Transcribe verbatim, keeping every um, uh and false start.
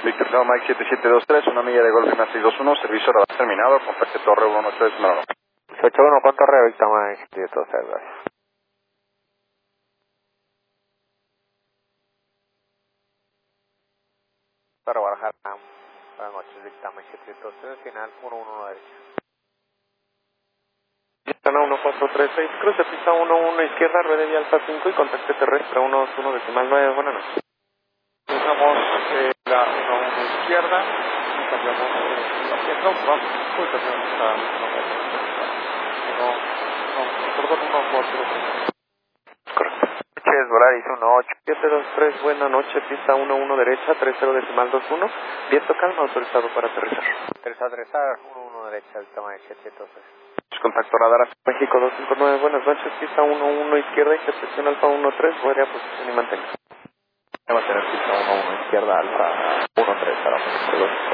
Víctor Leo Mike siete siete dos tres, una milla de golf en seis dos uno, servicio ahora terminado, comparte torre uno ocho tres nueve. ocho uno con torre, Víctor Mike siete siete dos tres, gracias. Para Guadalajara, buenas noches, Víctor Mike siete siete dos tres, final uno uno derecha. Zona uno cuatro tres seis, cruce pista uno uno izquierda, rueda de alfa cinco y contacto terrestre uno dos uno decimal nueve, buenas noches. Dejamos eh, la uno uno izquierda y cambiamos eh, la pieza, vamos, pues cambiamos a uno, no, perdón, uno cuatro tres. Correcto. Noches, Volaris uno ocho. siete dos tres, buena noche, pista uno uno derecha, tres cero decimal dos uno, viento calma, autorizado para aterrizar. Autorizado aterrizar, uno uno derecha, Víctor Mike siete siete dos tres. Contacto radar México dos cinco nueve, buenas noches, pista uno uno izquierda, intercepción alfa uno tres, voy a posición y mantenga. Va a tener pista uno uno izquierda, alfa uno tres para México dos.